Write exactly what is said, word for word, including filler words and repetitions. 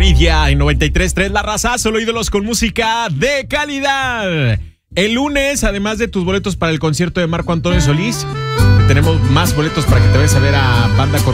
Yuridia en noventa y tres punto tres La Raza, solo ídolos con música de calidad. El lunes, además de tus boletos para el concierto de Marco Antonio Solís, tenemos más boletos para que te vayas a ver a Banda Corriente